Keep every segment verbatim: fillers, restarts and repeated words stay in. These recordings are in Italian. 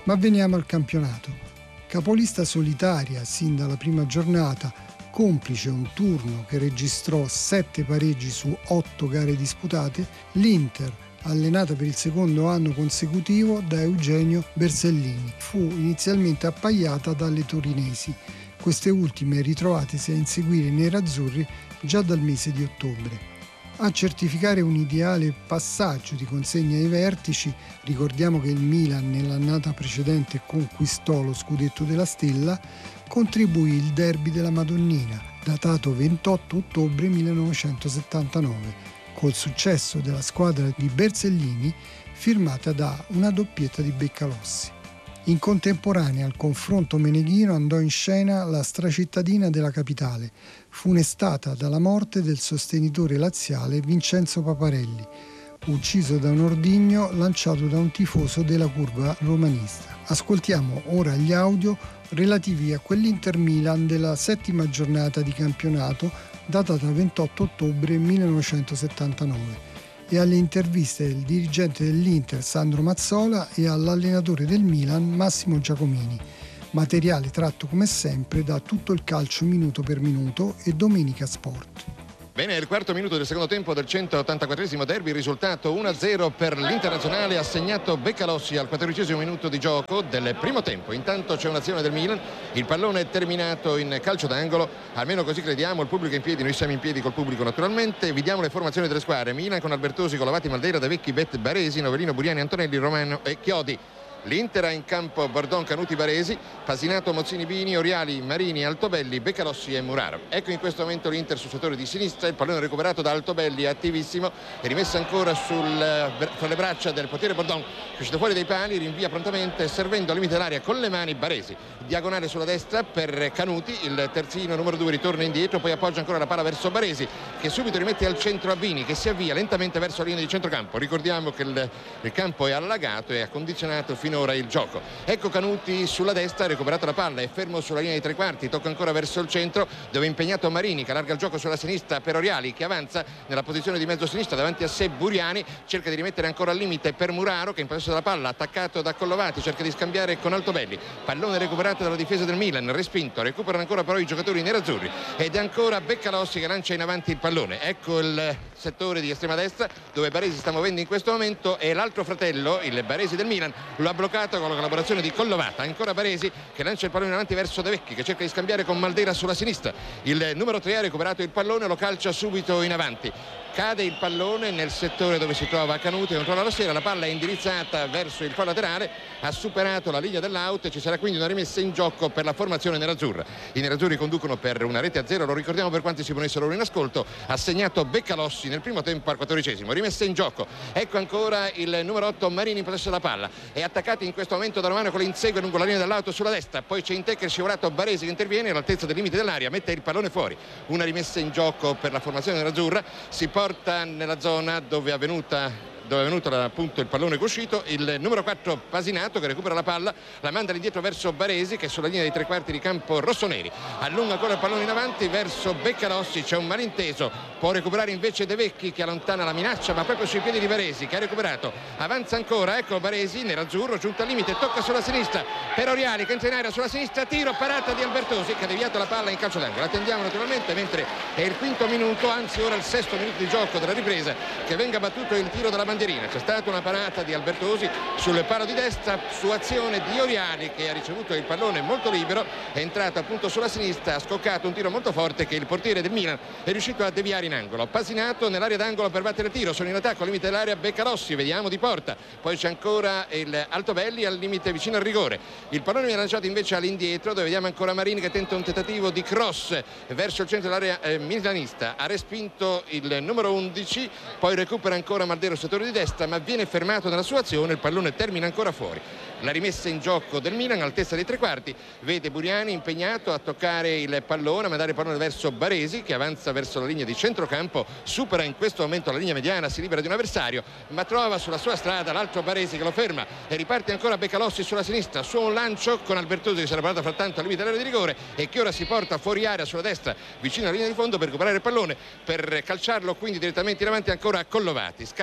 Ma veniamo al campionato. Capolista solitaria sin dalla prima giornata, complice un turno che registrò sette pareggi su otto gare disputate, l'Inter, allenata per il secondo anno consecutivo da Eugenio Bersellini, fu inizialmente appaiata dalle torinesi, queste ultime ritrovatesi a inseguire i nerazzurri già dal mese di ottobre. A certificare un ideale passaggio di consegna ai vertici, ricordiamo che il Milan nell'annata precedente conquistò lo scudetto della Stella, contribuì il derby della Madonnina, datato ventotto ottobre millenovecentosettantanove, col successo della squadra di Bersellini firmata da una doppietta di Beccalossi. In contemporanea al confronto meneghino andò in scena la stracittadina della capitale, funestata dalla morte del sostenitore laziale Vincenzo Paparelli, ucciso da un ordigno lanciato da un tifoso della curva romanista. Ascoltiamo ora gli audio relativi a quell'Inter Milan della settima giornata di campionato datata ventotto ottobre millenovecentosettantanove. E alle interviste del dirigente dell'Inter Sandro Mazzola e all'allenatore del Milan Massimo Giacomini. Materiale tratto come sempre da Tutto il calcio minuto per minuto e Domenica Sport. Bene, il quarto minuto del secondo tempo del centottantaquattresimo derby, il risultato uno a zero per l'Internazionale, assegnato Beccalossi al quattordicesimo minuto di gioco del primo tempo. Intanto c'è un'azione del Milan, il pallone è terminato in calcio d'angolo, almeno così crediamo, il pubblico è in piedi, noi siamo in piedi col pubblico naturalmente. Vediamo le formazioni delle squadre: Milan con Albertosi, Colavati, Maldera, De Vecchi, Bet, Baresi, Novellino, Buriani, Antonelli, Romano e Chiodi. L'Inter ha in campo Bordon, Canuti, Baresi, Pasinato, Mozzini, Bini, Oriali, Marini, Altobelli, Beccalossi e Muraro. Ecco in questo momento l'Inter sul settore di sinistra, il pallone recuperato da Altobelli, attivissimo, è rimesso ancora sul, fra le braccia del portiere Bordon, che è uscito fuori dai pali, rinvia prontamente servendo al limite dell'area con le mani Baresi. Diagonale sulla destra per Canuti, il terzino numero due ritorna indietro, poi appoggia ancora la palla verso Baresi, che subito rimette al centro a Bini, che si avvia lentamente verso la linea di centrocampo. Ricordiamo che il, il campo è allagato e ha condizionato fino ora il gioco. Ecco Canuti sulla destra, ha recuperato la palla, è fermo sulla linea di tre quarti, tocca ancora verso il centro dove è impegnato Marini, che allarga il gioco sulla sinistra per Oriali, che avanza nella posizione di mezzo sinistra davanti a sé Buriani, cerca di rimettere ancora al limite per Muraro, che in possesso della palla, attaccato da Collovati, cerca di scambiare con Altobelli, pallone recuperato dalla difesa del Milan, respinto, recuperano ancora però i giocatori nerazzurri ed è ancora Beccalossi che lancia in avanti il pallone. Ecco il settore di estrema destra dove Baresi sta muovendo in questo momento e l'altro fratello, il Baresi del Milan, lo ha bloccato con la collaborazione di Collovata. Ancora Baresi che lancia il pallone in avanti verso De Vecchi, che cerca di scambiare con Maldera sulla sinistra. Il numero tre ha recuperato il pallone, lo calcia subito in avanti. Cade il pallone nel settore dove si trova Canuti, controlla la sera, la palla è indirizzata verso il fallo laterale, ha superato la linea dell'out e ci sarà quindi una rimessa in gioco per la formazione nerazzurra. I nerazzurri conducono per una rete a zero, lo ricordiamo per quanti si ponessero in ascolto, ha segnato Beccalossi nel primo tempo al quattordicesimo, rimessa in gioco. Ecco ancora il numero otto Marini in possesso della palla, è attaccato in questo momento da Romano che lo insegue lungo la linea dell'auto sulla destra, poi c'è in tecca il scivolato Baresi che interviene all'altezza del limite dell'area, mette il pallone fuori. Una rimessa in gioco per la formazione nerazzurra, si porta nella zona dove è avvenuta dove è venuto appunto il pallone che è uscito, il numero quattro Pasinato che recupera la palla, la manda indietro verso Baresi che è sulla linea dei tre quarti di campo rossoneri, allunga ancora il pallone in avanti verso Beccalossi, c'è un malinteso, può recuperare invece De Vecchi che allontana la minaccia ma proprio sui piedi di Baresi che ha recuperato, avanza ancora, ecco Baresi nerazzurro, giunta al limite, tocca sulla sinistra per Oriali che entra in area sulla sinistra, tiro, parata di Albertosi che ha deviato la palla in calcio d'angolo. Attendiamo naturalmente mentre è il quinto minuto, anzi ora il sesto minuto di gioco della ripresa, che venga battuto il tiro della bandierina. C'è stata una parata di Albertosi sul palo di destra su azione di Oriali che ha ricevuto il pallone molto libero, è entrato appunto sulla sinistra, ha scoccato un tiro molto forte che il portiere del Milan è riuscito a deviare in angolo. Pasinato nell'area d'angolo per battere il tiro, sono in attacco al limite dell'area Beccalossi, vediamo di porta, poi c'è ancora il Altobelli al limite vicino al rigore, il pallone viene lanciato invece all'indietro dove vediamo ancora Marini che tenta un tentativo di cross verso il centro dell'area eh, milanista, ha respinto il numero undici, poi recupera ancora Maldero settore di destra ma viene fermato nella sua azione, il pallone termina ancora fuori. La rimessa in gioco del Milan all'altezza dei tre quarti, vede Buriani impegnato a toccare il pallone, a mandare il pallone verso Baresi che avanza verso la linea di centrocampo, supera in questo momento la linea mediana, si libera di un avversario ma trova sulla sua strada l'altro Baresi che lo ferma e riparte ancora Beccalossi sulla sinistra, su un lancio con Albertosi che si era parato frattanto al limite dell'area di rigore e che ora si porta fuori area sulla destra vicino alla linea di fondo per recuperare il pallone, per calciarlo quindi direttamente in avanti ancora a Collovati, scatto di Collovati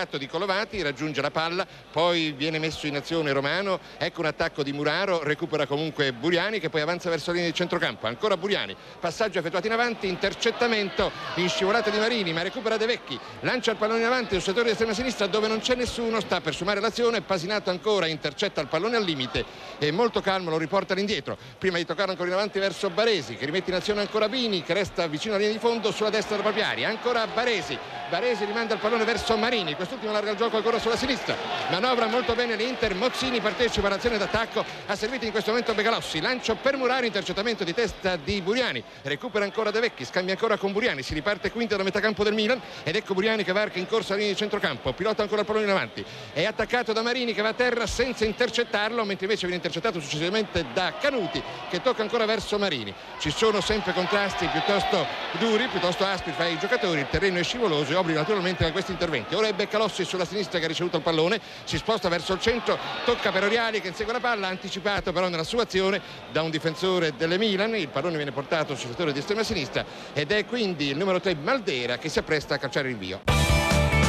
provati, raggiunge la palla, poi viene messo in azione Romano, ecco un attacco di Muraro, recupera comunque Buriani che poi avanza verso la linea di centrocampo, ancora Buriani, passaggio effettuato in avanti, intercettamento in scivolata di Marini, ma recupera De Vecchi, lancia il pallone in avanti, un settore di estrema sinistra dove non c'è nessuno, sta per sumare l'azione, Pasinato ancora intercetta il pallone al limite e molto calmo lo riporta all'indietro, prima di toccare ancora in avanti verso Baresi che rimette in azione ancora Bini che resta vicino alla linea di fondo sulla destra della propria area, ancora Baresi, Baresi rimanda il pallone verso Marini, quest'ultimo larga il gioco ancora sulla sinistra, manovra molto bene l'Inter, Mozzini partecipa all'azione d'attacco, ha servito in questo momento Begalossi, lancio per Murari, intercettamento di testa di Buriani, recupera ancora De Vecchi, scambia ancora con Buriani, si riparte quinta da metà campo del Milan ed ecco Buriani che varca in corsa alla linea di centrocampo, pilota ancora il pallone in avanti, è attaccato da Marini che va a terra senza intercettarlo, mentre invece viene intercettato successivamente da Canuti che tocca ancora verso Marini. Ci sono sempre contrasti piuttosto duri, piuttosto aspri fra i giocatori, il terreno è scivoloso e obbliga naturalmente a questi interventi. Ora è Beccalossi sulla sinistra che ha ricevuto il pallone, si sposta verso il centro, tocca per Oriali che insegue la palla, anticipato però nella sua azione da un difensore delle Milan, il pallone viene portato sul settore di estrema sinistra ed è quindi il numero tre Maldera che si appresta a calciare il rinvio.